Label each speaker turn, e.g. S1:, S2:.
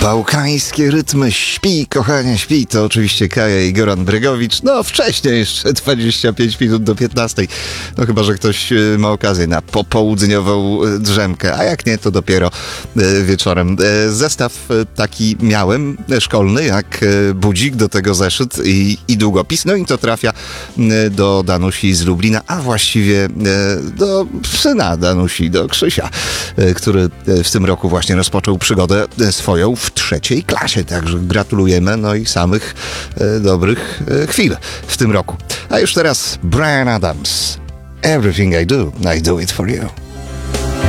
S1: Bałkańskie rytmy, śpi, kochanie, śpi. To oczywiście Kaja i Goran Brygowicz. No wcześniej jeszcze 25 minut do 15. No chyba, że ktoś ma okazję na popołudniową drzemkę, a jak nie, to dopiero wieczorem. Zestaw taki miałem, szkolny, jak budzik, do tego zeszyt i długopis. No i to trafia do Danusi z Lublina, a właściwie do syna Danusi, do Krzysia, który w tym roku właśnie rozpoczął przygodę swoją w 3. klasie. Także gratulujemy, no i samych dobrych chwil w tym roku. A już teraz Bryan Adams. Everything I do it for you.